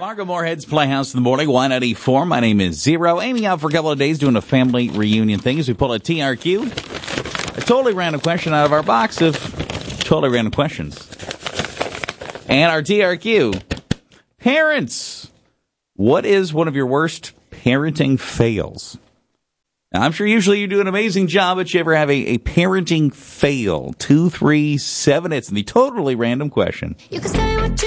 Margo Moorhead's Playhouse in the morning, 194. My name is Zero. Amy out for a couple of days doing a family reunion thing as we pull a TRQ. A totally random question out of our box of totally random questions. And our TRQ. Parents, what is one of your worst parenting fails? Now, I'm sure usually you do an amazing job, but you ever have a parenting fail? 237. It's the totally random question. You can say what you